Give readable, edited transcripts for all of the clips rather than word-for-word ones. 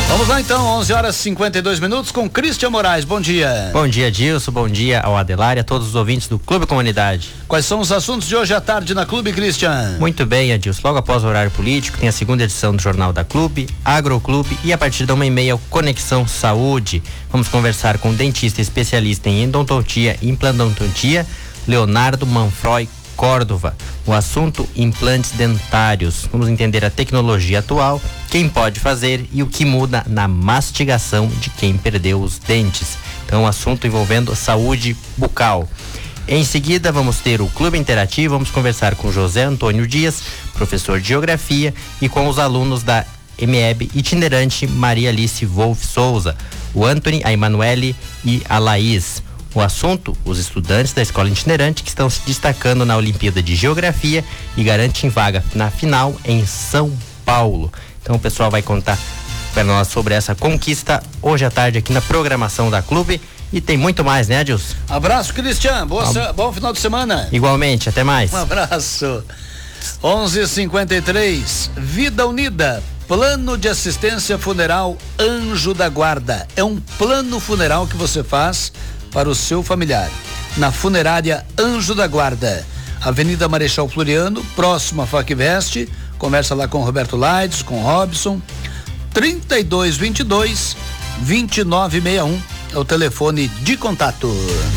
Vamos lá então, 11h52 com Cristian Moraes, bom dia. Bom dia, Dilson, bom dia ao Adelar e a todos os ouvintes do Clube Comunidade. Quais são os assuntos de hoje à tarde na Clube, Cristian? Muito bem, Adilson, logo após o horário político tem a segunda edição do Jornal da Clube, Agroclube e a partir da 1h30 o Conexão Saúde. Vamos conversar com o dentista especialista em endodontia e implantodontia, Leonardo Manfroy Córdova. O assunto: implantes dentários. Vamos entender a tecnologia atual, quem pode fazer e o que muda na mastigação de quem perdeu os dentes. Então, assunto envolvendo saúde bucal. Em seguida, vamos ter o Clube Interativo, vamos conversar com José Antônio Dias, professor de Geografia, e com os alunos da MEB itinerante Maria Alice Wolf Souza, o Anthony, a Emanuele e a Laís. O assunto: os estudantes da escola itinerante que estão se destacando na Olimpíada de Geografia e garantem vaga na final em São Paulo. Então o pessoal vai contar para nós sobre essa conquista hoje à tarde aqui na programação da Clube. E tem muito mais, né, Adilson? Abraço, Cristian. Bom final de semana. Igualmente, até mais. Um abraço. 11h53. Vida Unida. Plano de assistência funeral Anjo da Guarda. É um plano funeral que você faz para o seu familiar. Na funerária Anjo da Guarda. Avenida Marechal Floriano, próximo a Facvest. Conversa lá com o Roberto Laides, com o Robson. 3222-2961 é o telefone de contato.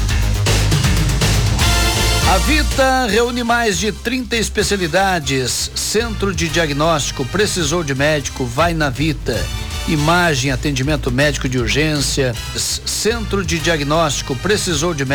A Vita reúne mais de 30 especialidades. Centro de diagnóstico, precisou de médico, vai na Vita. Imagem, atendimento médico de urgência. Centro de diagnóstico, precisou de médico.